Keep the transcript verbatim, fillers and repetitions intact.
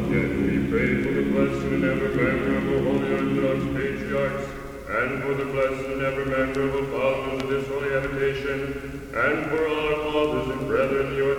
Yet we pray for the blessed and ever member of the holy Orthodox patriarchs, and for the blessed and ever member of the fathers of this holy habitation, and for all our fathers and brethren, the Orthodox